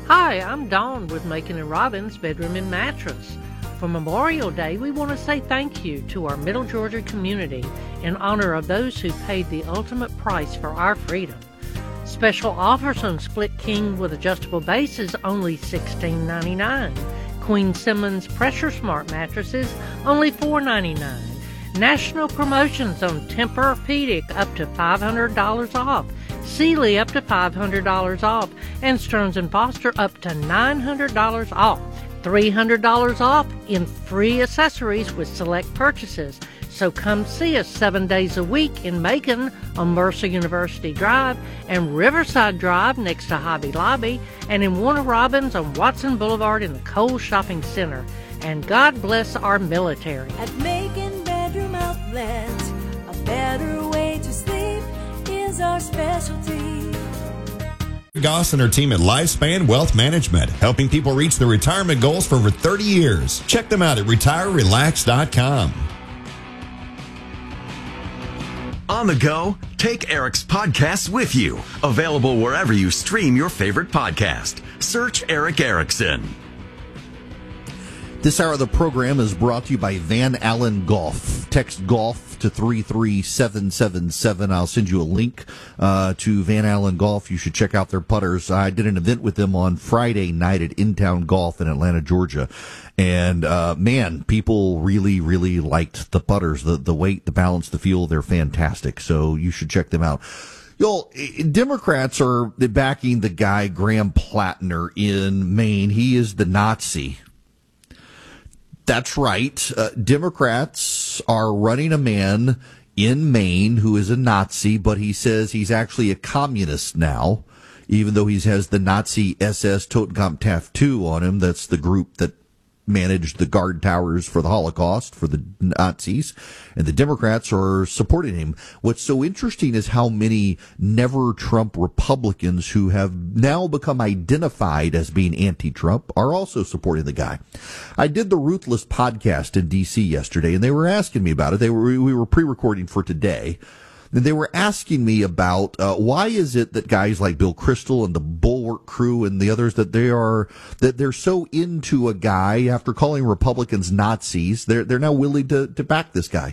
Hi, I'm Dawn with Macon and Robbins Bedroom and Mattress. For Memorial Day, we want to say thank you to our Middle Georgia community in honor of those who paid the ultimate price for our freedom. Special offers on Split King with adjustable bases only $16.99. Queen Simmons Pressure Smart mattresses only $4.99. National promotions on Tempur-Pedic up to $500 off. Sealy up to $500 off, and Stearns & Foster up to $900 off. $300 off in free accessories with select purchases. So come see us 7 days a week in Macon on Mercer University Drive and Riverside Drive next to Hobby Lobby, and in Warner Robins on Watson Boulevard in the Kohl's Shopping Center. And God bless our military. At Macon Bedroom Outlet, a better way to sleep is our specialty. Goss and her team at Lifespan Wealth Management, helping people reach their retirement goals for over 30 years. Check them out at retirerelax.com. On the go, take Eric's podcasts with you. Available wherever you stream your favorite podcast. Search Eric Erickson. This hour of the program is brought to you by Van Allen Golf. Text golf to 33777. I'll send you a link to Van Allen Golf. You should check out their putters. I did an event with them on Friday night at In-Town Golf in Atlanta, Georgia. And, man, people really, really liked the putters. The weight, the balance, the feel, they're fantastic. So you should check them out. Democrats are backing the guy, Graham Plattner, in Maine. He is the Nazi. That's right. Democrats are running a man in Maine who is a Nazi, but he says he's actually a communist now, even though he has the Nazi SS Totenkopf tattoo on him. That's the group that managed the guard towers for the Holocaust for the Nazis, and the Democrats are supporting him. What's so interesting is how many never-Trump Republicans who have now become identified as being anti-Trump are also supporting the guy. I did the Ruthless podcast in D.C. yesterday, and they were asking me about it. We were pre-recording for today. And they were asking me about why is it that guys like Bill Kristol and the Bulwark Crew and the others that they're so into a guy after calling Republicans Nazis. They're now willing to back this guy.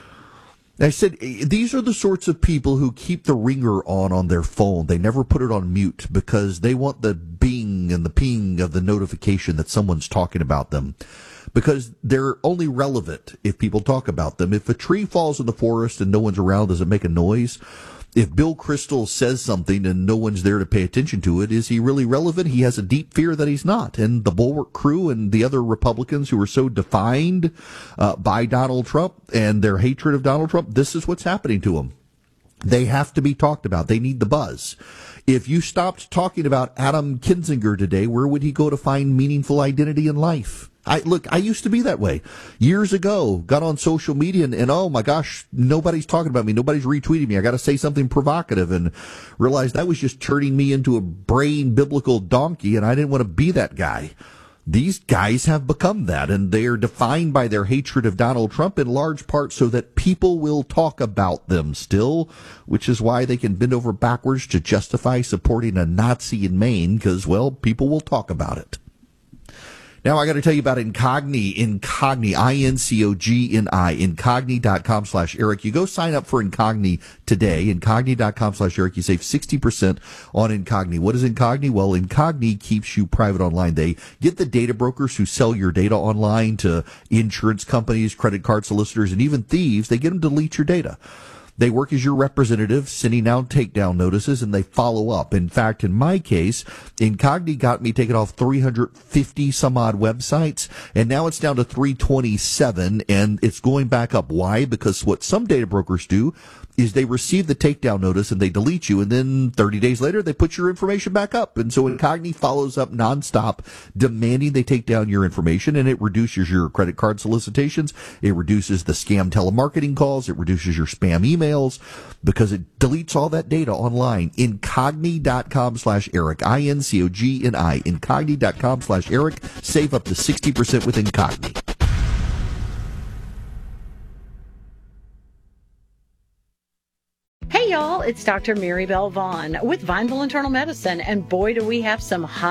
I said, these are the sorts of people who keep the ringer on their phone. They never put it on mute because they want the bing and the ping of the notification that someone's talking about them. Because they're only relevant if people talk about them. If a tree falls in the forest and no one's around, does it make a noise? If Bill Kristol says something and no one's there to pay attention to it, is he really relevant? He has a deep fear that he's not. And the Bulwark Crew and the other Republicans who are so defined by Donald Trump and their hatred of Donald Trump, this is what's happening to them. They have to be talked about. They need the buzz. If you stopped talking about Adam Kinzinger today, where would he go to find meaningful identity in life? I used to be that way. Years ago, got on social media and oh my gosh, nobody's talking about me. Nobody's retweeting me. I got to say something provocative, and realized that was just turning me into a brain biblical donkey, and I didn't want to be that guy. These guys have become that, and they are defined by their hatred of Donald Trump in large part so that people will talk about them still, which is why they can bend over backwards to justify supporting a Nazi in Maine, because, well, people will talk about it. Now I got to tell you about Incogni, I-N-C-O-G-N-I, Incogni.com/Eric. You go sign up for Incogni today, Incogni.com/Eric. You save 60% on Incogni. What is Incogni? Well, Incogni keeps you private online. They get the data brokers who sell your data online to insurance companies, credit card solicitors, and even thieves. They get them to delete your data. They work as your representative, sending out takedown notices, and they follow up. In fact, in my case, Incogni got me taken off 350 some odd websites, and now it's down to 327, and it's going back up. Why? Because what some data brokers do is they receive the takedown notice and they delete you, and then 30 days later they put your information back up. And so Incogni follows up nonstop, demanding they take down your information, and it reduces your credit card solicitations, it reduces the scam telemarketing calls, it reduces your spam emails, because it deletes all that data online. Incogni.com/Eric, I-N-C-O-G-N-I, Incogni.com/Eric. Save up to 60% with Incogni. Hey y'all, it's Dr. Mary Bell Vaughn with Vineville Internal Medicine, and boy do we have some hot